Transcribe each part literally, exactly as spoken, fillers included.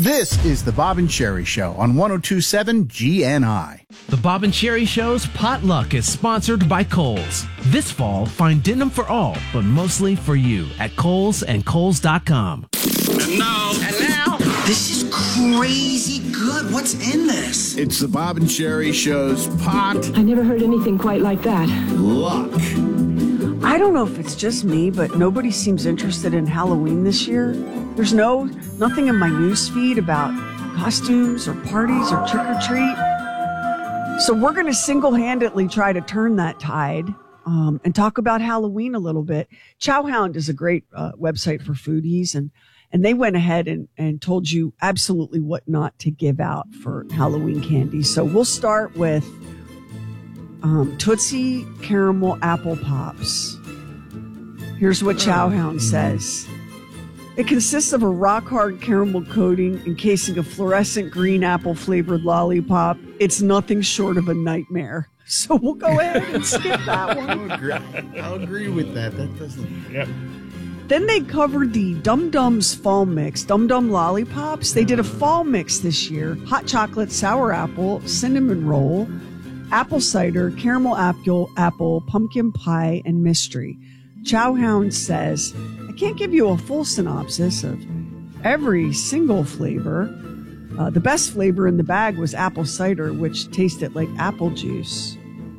This is the Bob and Sherry Show on one oh two point seven G N I. The Bob and Sherry Show's Potluck is sponsored by Kohl's. This fall, find denim for all, but mostly for you at Kohl's and Kohl's dot com. And now, and now, this is crazy good. What's in this? It's the Bob and Sherry Show's Pot I never heard anything quite like that. Luck. I don't know if it's just me, but nobody seems interested in Halloween this year. There's no nothing in my news feed about costumes or parties or trick or treat. So we're going to single-handedly try to turn that tide um, and talk about Halloween a little bit. Chowhound is a great uh, website for foodies, and and they went ahead and, and told you absolutely what not to give out for Halloween candy. So we'll start with um, Tootsie Caramel Apple Pops. Here's what Chowhound says. It consists of a rock-hard caramel coating encasing a fluorescent green apple-flavored lollipop. It's nothing short of a nightmare. So we'll go ahead and skip that one. I'll agree, I'll agree with that. That doesn't... Yep. Then they covered the Dum Dums Fall Mix, Dum Dum Lollipops. They did a fall mix this year. Hot chocolate, sour apple, cinnamon roll, apple cider, caramel apple, apple, pumpkin pie, and mystery. Chowhound says, I can't give you a full synopsis of every single flavor. Uh, the best flavor in the bag was apple cider, which tasted like apple juice.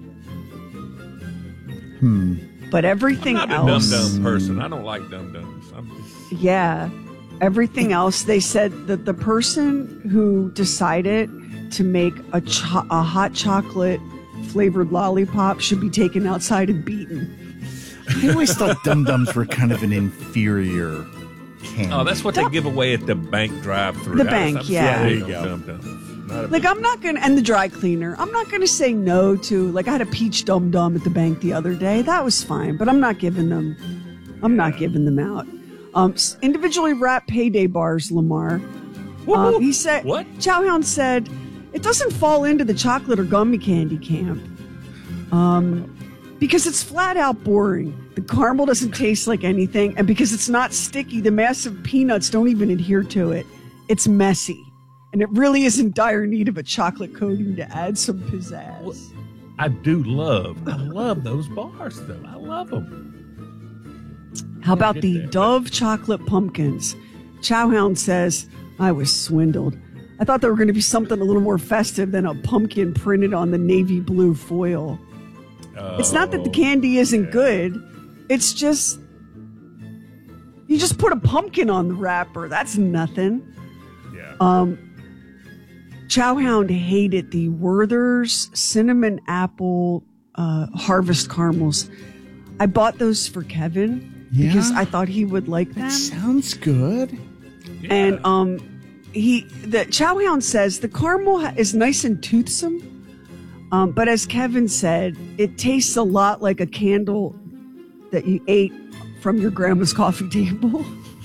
Hmm. But everything I'm not else... a dum-dum person. I don't like dum-dums. I'm just... Yeah. Everything else, they said that the person who decided to make a, cho- a hot chocolate flavored lollipop should be taken outside and beaten. I always thought Dum Dums were kind of an inferior candy. Oh, that's what they give away at the bank drive-thru. The bank, yeah. There you There you go. go. Dum-dums. Not a Like, I'm not going to, and the dry cleaner, I'm not going to say no to, like, I had a peach Dum Dum at the bank the other day. That was fine, but I'm not giving them, I'm not giving them out. Um, s- individually wrapped payday bars, Lamar. Um, he said, What? Chowhound said, it doesn't fall into the chocolate or gummy candy camp. Um, because it's flat out boring. The caramel doesn't taste like anything. And because it's not sticky, the massive peanuts don't even adhere to it. It's messy. And it really is in dire need of a chocolate coating to add some pizzazz. Well, I do love, I love those bars, though. I love them. How about get the that. Dove chocolate pumpkins? Chowhound says, I was swindled. I thought there were going to be something a little more festive than a pumpkin printed on the navy blue foil. Oh, It's not that the candy isn't yeah. good. It's just, you just put a pumpkin on the wrapper. That's nothing. Yeah. Um, Chowhound hated the Werther's cinnamon apple uh, harvest caramels. I bought those for Kevin Yeah? because I thought he would like them. That sounds good. Yeah. And um, he the Chowhound says the caramel ha- is nice and toothsome, um, but as Kevin said, it tastes a lot like a candle that you ate from your grandma's coffee table.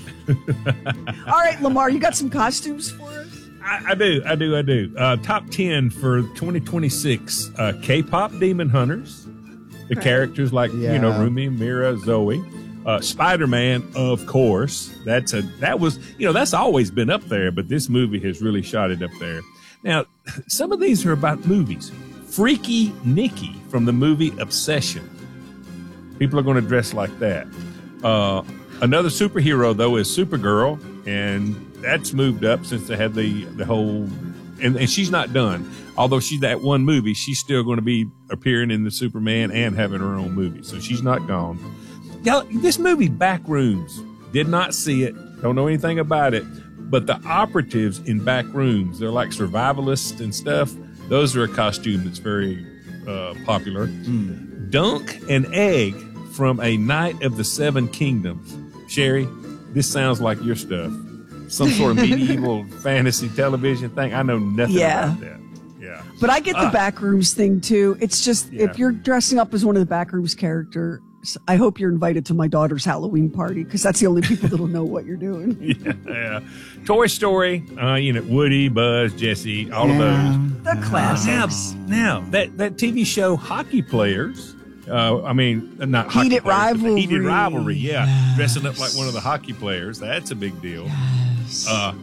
All right, Lamar, you got some costumes for us? I, I do, I do, I do. Uh, top ten for twenty twenty-six, uh, K-pop Demon Hunters. The characters like, you know, Yeah. Rumi, Mira, Zoe. Uh, Spider-Man, of course. That's a that was, you know, that's always been up there, but this movie has really shot it up there. Now, some of these are about movies. Freaky Nikki from the movie Obsession. People are going to dress like that. Uh, another superhero, though, is Supergirl, and that's moved up since they had the, the whole... And, and she's not done. Although she's that one movie, she's still going to be appearing in the Superman and having her own movie. So she's not gone. Now, this movie, Backrooms, did not see it. Don't know anything about it. But the operatives in Backrooms, they're like survivalists and stuff. Those are a costume that's very uh, popular. Mm. Dunk and Egg from A Night of the Seven Kingdoms. Sherry, this sounds like your stuff. Some sort of medieval fantasy television thing. I know nothing Yeah. about that. Yeah. But I get the Uh, Backrooms thing, too. It's just, Yeah. if you're dressing up as one of the Backrooms characters, I hope you're invited to my daughter's Halloween party, because that's the only people that'll know what you're doing. Yeah, yeah. Toy Story, uh, you know, Woody, Buzz, Jesse, all of those. The classics. Now, now that, that T V show, Hockey Players, uh, I mean, not hockey Heated players, but Rivalry. Heated Rivalry, yeah. Dressing up like one of the hockey players, that's a big deal. Uh,